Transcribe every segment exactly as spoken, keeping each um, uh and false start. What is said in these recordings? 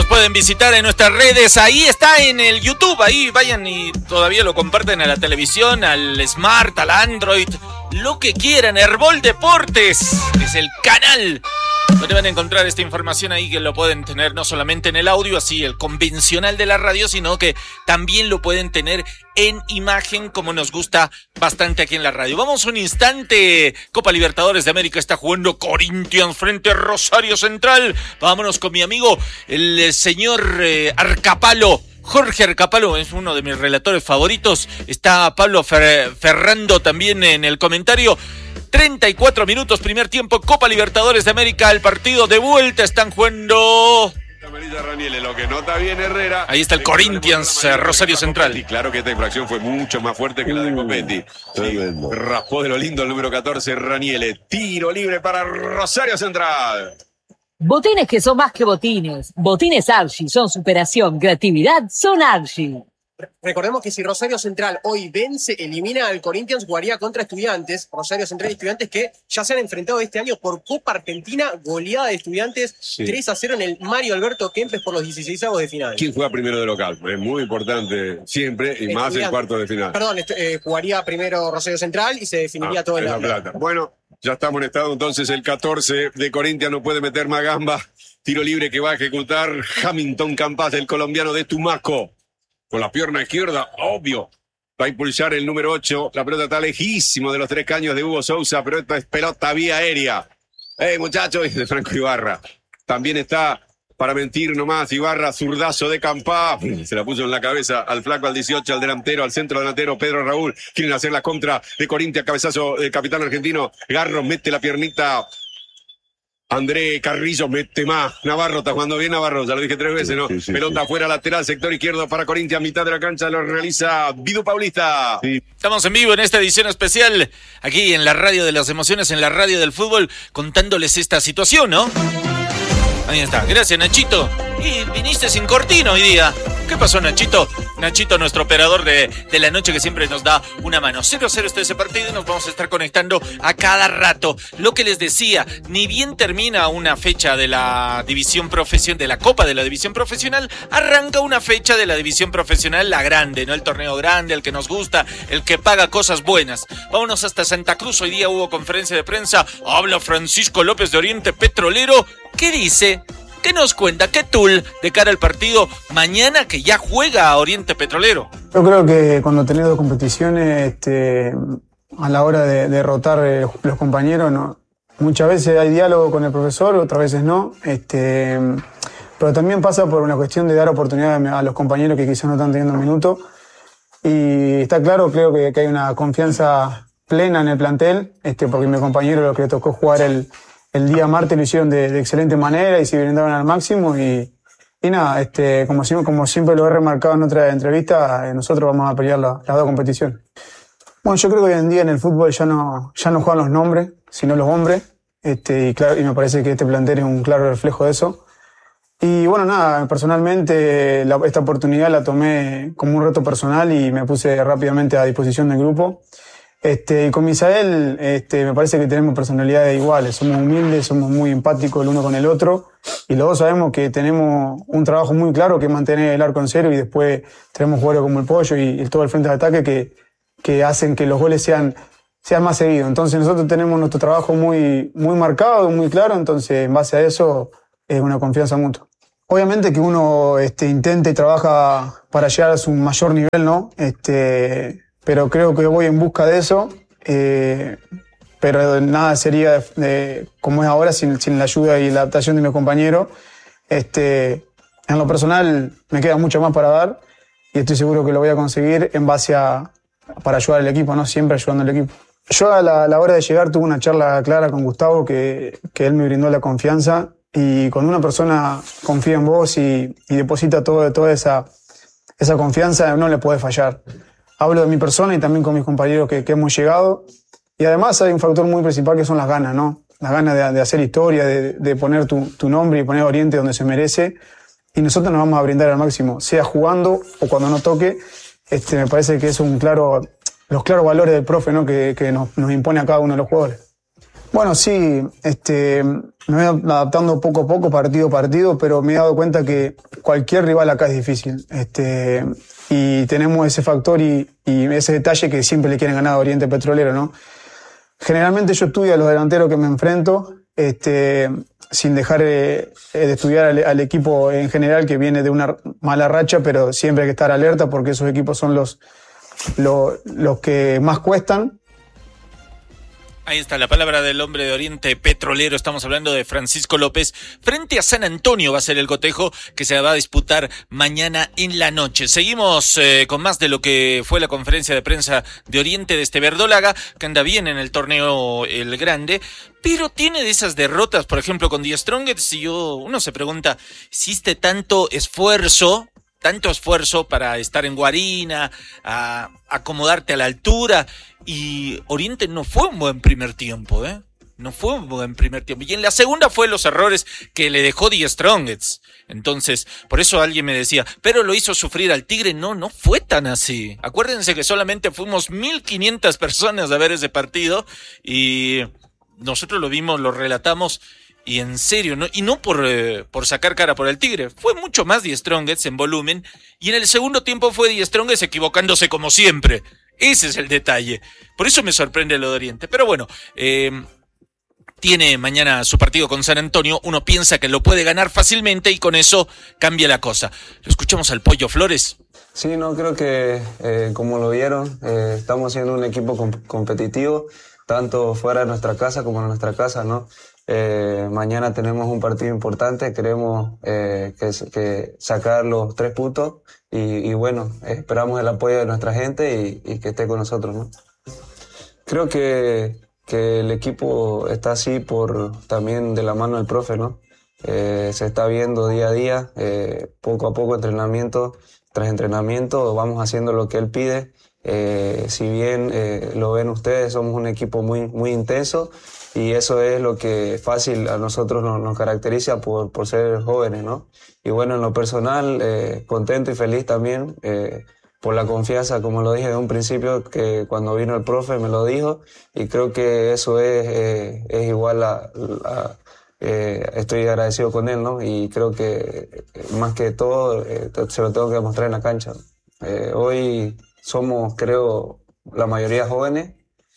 nos pueden visitar en nuestras redes. Ahí está en el YouTube. Ahí vayan y todavía lo comparten a la televisión, al Smart, al Android, lo que quieran. Herbol Deportes es el canal donde van a encontrar esta información ahí, que lo pueden tener no solamente en el audio, así el convencional de la radio, sino que también lo pueden tener en imagen, como nos gusta bastante aquí en la radio. Vamos un instante. Copa Libertadores de América, está jugando Corinthians frente a Rosario Central. Vámonos con mi amigo, el señor eh, Arcapalo. Jorge Arcapalo es uno de mis relatores favoritos. Está Pablo Fer- Ferrando también en el comentario. treinta y cuatro minutos, primer tiempo, Copa Libertadores de América, el partido de vuelta, están jugando... Raniele, lo que nota bien Herrera. Ahí está el Corinthians, eh, Rosario Central. Y claro que esta infracción fue mucho más fuerte que la de Copetti. Sí, raspó de lo lindo el número catorce, Raniele. Tiro libre para Rosario Central. Botines que son más que botines. Botines Archie son superación, creatividad, son Archie. Recordemos que si Rosario Central hoy vence, elimina al Corinthians, jugaría contra Estudiantes. Rosario Central y Estudiantes que ya se han enfrentado este año por Copa Argentina, goleada de Estudiantes, sí. tres a cero en el Mario Alberto Kempes por los dieciseisavos de final. ¿Quién juega primero de local? Es muy importante siempre y más en cuarto de final. Perdón, eh, jugaría primero Rosario Central y se definiría ah, todo en la, la plata. plata. Bueno, ya estamos en estado entonces, el catorce de Corinthians no puede meter más gamba. Tiro libre que va a ejecutar Hamilton Campas, el colombiano de Tumaco. Con la pierna izquierda, obvio. Va a impulsar el número ocho. La pelota está lejísimo de los tres caños de Hugo Sousa, pero esta es pelota vía aérea. ¡Eh, muchachos! De Franco Ibarra. También está, para mentir nomás, Ibarra, zurdazo de Campá. Se la puso en la cabeza al flaco, al dieciocho, al delantero, al centro delantero, Pedro Raúl. Quieren hacer la contra de Corinthians, cabezazo del capitán argentino. Garro mete la piernita. André Carrillo mete más. Navarro está jugando bien, Navarro, ya lo dije tres veces, ¿no? Sí, sí, Pelota sí. Afuera, lateral, sector izquierdo para Corinthians, mitad de la cancha, lo realiza Vidu Paulista. Sí. Estamos en vivo en esta edición especial, aquí en la radio de las emociones, en la radio del fútbol, contándoles esta situación, ¿no? Ahí está, gracias Nachito. Y viniste sin cortina hoy día. ¿Qué pasó, Nachito? Nachito, nuestro operador de, de la noche, que siempre nos da una mano. cero cero está ese partido y nos vamos a estar conectando a cada rato. Lo que les decía, ni bien termina una fecha de la división profesional, de la Copa de la División Profesional, arranca una fecha de la División Profesional, la grande, ¿no? El torneo grande, el que nos gusta, el que paga cosas buenas. Vámonos hasta Santa Cruz. Hoy día hubo conferencia de prensa. Habla Francisco López de Oriente Petrolero. ¿Qué dice? ¿Qué nos cuenta? ¿Qué tool de cara al partido mañana que ya juega a Oriente Petrolero? Yo creo que cuando tenés dos competiciones, este, a la hora de, de rotar eh, los compañeros, ¿no? Muchas veces hay diálogo con el profesor, otras veces no. Este, pero también pasa por una cuestión de dar oportunidad a los compañeros que quizás no están teniendo minutos. Y está claro, creo que, que hay una confianza plena en el plantel, este, porque mi compañero, lo que le tocó jugar el El día martes, lo hicieron de, de excelente manera y se brindaron al máximo. Y, y nada, este, como, como siempre lo he remarcado en otra entrevista, nosotros vamos a pelear la, las dos competiciones. Bueno, yo creo que hoy en día en el fútbol ya no, ya no juegan los nombres, sino los hombres. Este, y, claro, y me parece que este plantel es un claro reflejo de eso. Y bueno, nada, personalmente la, esta oportunidad la tomé como un reto personal y me puse rápidamente a disposición del grupo. Este, y con Misael, este, me parece que tenemos personalidades iguales. Somos humildes, somos muy empáticos el uno con el otro. Y los dos sabemos que tenemos un trabajo muy claro, que es mantener el arco en cero, y después tenemos jugadores como el Pollo y, y todo el frente de ataque que, que hacen que los goles sean, sean más seguidos. Entonces nosotros tenemos nuestro trabajo muy, muy marcado, muy claro. Entonces, en base a eso, es una confianza mutua. Obviamente que uno este, intenta y trabaja para llegar a su mayor nivel, ¿no? Este, pero creo que voy en busca de eso, eh, pero nada sería de, de, como es ahora sin, sin la ayuda y la adaptación de mis compañeros. Este, en lo personal me queda mucho más para dar y estoy seguro que lo voy a conseguir en base a para ayudar al equipo, ¿no? Siempre ayudando al equipo. Yo a la, a la hora de llegar tuve una charla clara con Gustavo que, que él me brindó la confianza, y cuando una persona confía en vos y, y deposita todo, toda esa, esa confianza, no le puede fallar. Hablo de mi persona y también con mis compañeros que, que hemos llegado. Y además hay un factor muy principal que son las ganas, ¿no? Las ganas de, de hacer historia, de, de poner tu, tu nombre y poner Oriente donde se merece. Y nosotros nos vamos a brindar al máximo, sea jugando o cuando no toque. Este, me parece que es un claro, los claros valores del profe, ¿no? Que, que nos, nos impone a cada uno de los jugadores. Bueno, sí, este, me voy adaptando poco a poco, partido a partido, pero me he dado cuenta que cualquier rival acá es difícil. Este, y tenemos ese factor y, y ese detalle que siempre le quieren ganar a Oriente Petrolero, ¿no? Generalmente yo estudio a los delanteros que me enfrento, este, sin dejar eh, de estudiar al, al equipo en general que viene de una mala racha, pero siempre hay que estar alerta porque esos equipos son los, los, los que más cuestan. Ahí está la palabra del hombre de Oriente Petrolero. Estamos hablando de Francisco López. Frente a San Antonio va a ser el cotejo que se va a disputar mañana en la noche. Seguimos eh, con más de lo que fue la conferencia de prensa de Oriente de este Verdolaga, que anda bien en el torneo El Grande, pero tiene de esas derrotas, por ejemplo, con Die Strongets. Y yo, uno se pregunta, ¿hiciste tanto esfuerzo? Tanto esfuerzo para estar en Guarina, a acomodarte a la altura, y Oriente no fue un buen primer tiempo, ¿eh? No fue un buen primer tiempo. Y en la segunda fue los errores que le dejó Die Strongets. Entonces, por eso alguien me decía, pero lo hizo sufrir al Tigre. No, no fue tan así. Acuérdense que solamente fuimos mil quinientas personas a ver ese partido, y nosotros lo vimos, lo relatamos, y en serio, ¿no? Y no por, eh, por sacar cara por el Tigre. Fue mucho más Die Strongets en volumen. Y en el segundo tiempo fue Die Strongets equivocándose como siempre. Ese es el detalle. Por eso me sorprende lo de Oriente. Pero bueno, eh, tiene mañana su partido con San Antonio. Uno piensa que lo puede ganar fácilmente y con eso cambia la cosa. ¿Lo escuchamos al Pollo Flores? Sí, no, creo que eh, como lo vieron, eh, estamos siendo un equipo comp- competitivo, tanto fuera de nuestra casa como en nuestra casa, ¿no? Eh, mañana tenemos un partido importante, queremos eh, que, que sacar los tres puntos y, y bueno, esperamos el apoyo de nuestra gente y, y que esté con nosotros, ¿no? Creo que, que el equipo está así por también de la mano del profe, ¿no? Eh, se está viendo día a día, eh, poco a poco, entrenamiento tras entrenamiento, vamos haciendo lo que él pide. Eh, si bien eh, lo ven ustedes, somos un equipo muy, muy intenso. Y eso es lo que fácil a nosotros nos, nos caracteriza por, por ser jóvenes, ¿no? Y bueno, en lo personal, eh, contento y feliz también eh, por la confianza, como lo dije de un principio, que cuando vino el profe me lo dijo, y creo que eso es, eh, es igual a... a eh, estoy agradecido con él, ¿no? Y creo que eh, más que todo eh, se lo tengo que demostrar en la cancha. Eh, hoy somos, creo, la mayoría jóvenes,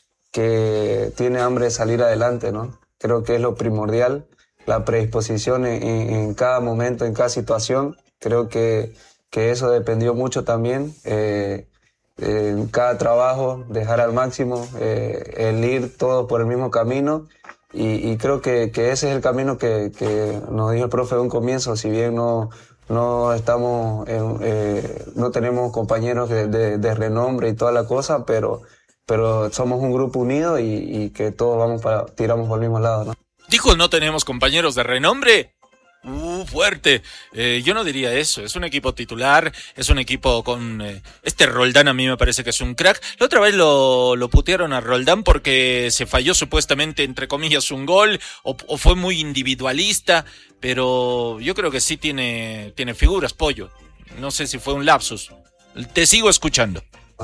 que tiene hambre de salir adelante, ¿no? Creo que es lo primordial, la predisposición en, en, en cada momento, en cada situación. Creo que, que eso dependió mucho también. Eh, en cada trabajo, dejar al máximo, eh, el ir todos por el mismo camino. Y, y creo que, que ese es el camino que, que nos dijo el profe de un comienzo. Si bien no, no, estamos en, eh, no tenemos compañeros de, de, de renombre y toda la cosa, pero... pero somos un grupo unido y, y que todos vamos para, tiramos por el mismo lado, ¿no? Dijo, ¿no tenemos compañeros de renombre? Uh, fuerte. Eh, yo no diría eso. Es un equipo titular, es un equipo con... Eh, este Roldán a mí me parece que es un crack. La otra vez lo, lo putearon a Roldán porque se falló supuestamente, entre comillas, un gol, o, o fue muy individualista, pero yo creo que sí tiene, tiene figuras, Pollo. No sé si fue un lapsus. Te sigo escuchando.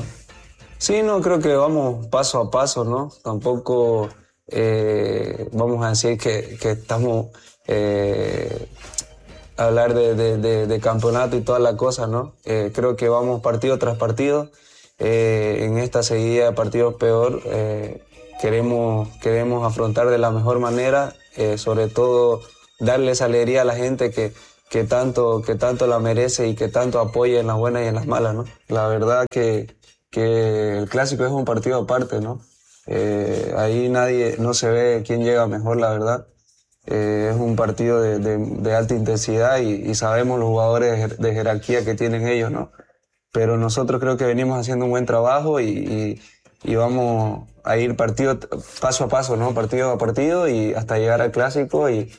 Sí, no, creo que vamos paso a paso, ¿no? Tampoco eh, vamos a decir que, que estamos eh, a hablar de, de, de, de campeonato y toda la cosa, ¿no? Eh, creo que vamos partido tras partido. Eh, en esta seguida de partidos peor, eh, queremos, queremos afrontar de la mejor manera, eh, sobre todo darle esa alegría a la gente que, que, tanto, que tanto la merece y que tanto apoya en las buenas y en las malas, ¿no? La verdad que... que el clásico es un partido aparte, ¿no? Eh, ahí nadie, no se ve quién llega mejor, la verdad. Eh, es un partido de, de, de alta intensidad y, y sabemos los jugadores de jerarquía que tienen ellos, ¿no? Pero nosotros creo que venimos haciendo un buen trabajo y, y, y vamos a ir partido paso a paso, ¿no? Partido a partido y hasta llegar al clásico y,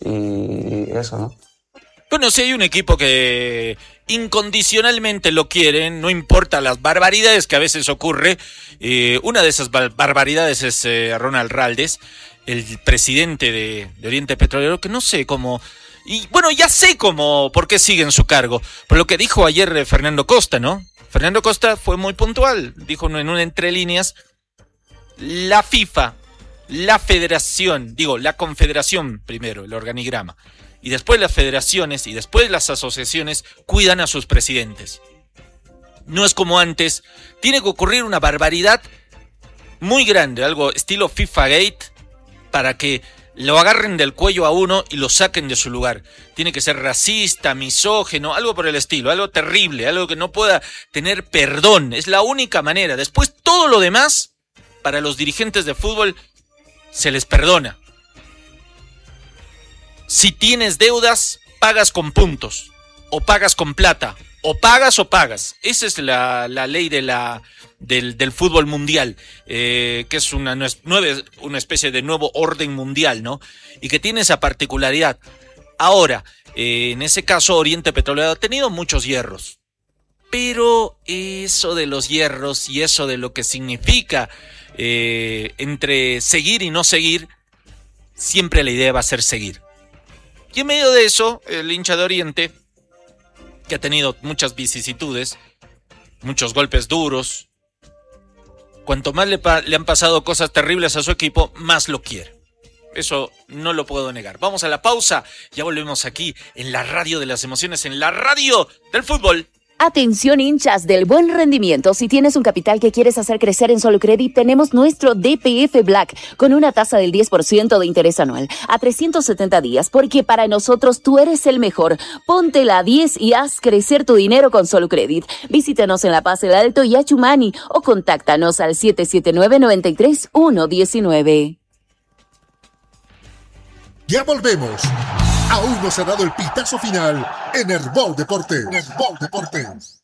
y eso, ¿no? Bueno, si hay un equipo que incondicionalmente lo quieren, no importa las barbaridades que a veces ocurre. Eh, una de esas bar- barbaridades es eh, Ronald Raldes, el presidente de, de Oriente Petrolero, que no sé cómo... Y bueno, ya sé cómo, por qué sigue en su cargo. Por lo que dijo ayer eh, Fernando Costa, ¿no? Fernando Costa fue muy puntual. Dijo en una entre líneas, la FIFA la federación, digo, la confederación primero, el organigrama, y después las federaciones y después las asociaciones cuidan a sus presidentes. No es como antes, tiene que ocurrir una barbaridad muy grande, algo estilo FIFA Gate, para que lo agarren del cuello a uno y lo saquen de su lugar. Tiene que ser racista, misógino, algo por el estilo, algo terrible, algo que no pueda tener perdón. Es la única manera. Después todo lo demás, para los dirigentes de fútbol, se les perdona. Si tienes deudas, pagas con puntos, o pagas con plata, o pagas o pagas. Esa es la, la ley de la... Del, del fútbol mundial, eh, que es una, nueve, una especie de nuevo orden mundial, ¿no? Y que tiene esa particularidad. Ahora, eh, en ese caso, Oriente Petrolero ha tenido muchos hierros. Pero eso de los hierros y eso de lo que significa eh, entre seguir y no seguir, siempre la idea va a ser seguir. Y en medio de eso, el hincha de Oriente, que ha tenido muchas vicisitudes, muchos golpes duros, cuanto más le, pa- le han pasado cosas terribles a su equipo, más lo quiere. Eso no lo puedo negar. Vamos a la pausa. Ya volvemos aquí en la radio de las emociones, en la radio del fútbol. Atención hinchas del buen rendimiento, si tienes un capital que quieres hacer crecer en Solucredit, tenemos nuestro D P F Black con una tasa del diez por ciento de interés anual a trescientos setenta días, porque para nosotros tú eres el mejor. Ponte la diez y haz crecer tu dinero con Solucredit. Visítanos en La Paz, El Alto y Achumani o contáctanos al siete siete nueve, nueve tres, uno uno nueve. Ya volvemos. Aún no se ha dado el pitazo final en Herbol Deportes. Herbol Deportes.